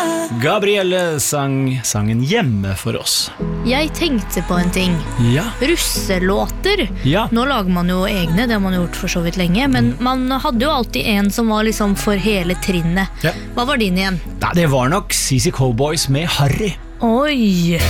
Gabrielle sang sangen Hjemme for oss. Jeg tenkte på en ting. Ja. Russelåter. Ja. Nå lager man jo egne, det har man gjort for så vidt lenge, men man hadde jo alltid en som var liksom for hele trinnet. Ja. Hva var din igjen? Nei, det var nok CC Cowboys med Harry. Oi!